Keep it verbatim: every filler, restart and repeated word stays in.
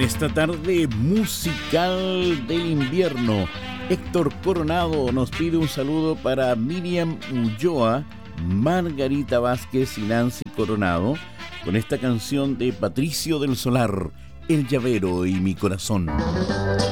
esta tarde musical del invierno. Héctor Coronado nos pide un saludo para Miriam Ulloa, Margarita Vázquez y Nancy Coronado con esta canción de Patricio del Solar, El Llavero y mi corazón.